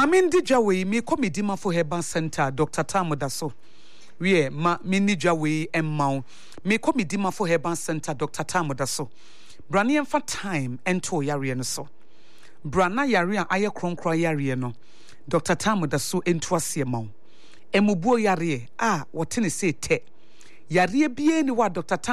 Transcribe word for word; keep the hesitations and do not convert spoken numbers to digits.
Mamindi Jawe, me comedy ma for Heban Center, Doctor Tamudaso. We ma mini Jawe and Mao. Me comedy ma for Heban Center, Doctor Tamudaso. Branian for time and to Yariano so. Brana Yaria Aya Cronkra Yariano. Doctor Tamudaso into a Siamau. Emubo Yari, ah, what in say te. Yari bien what Doctor Tam.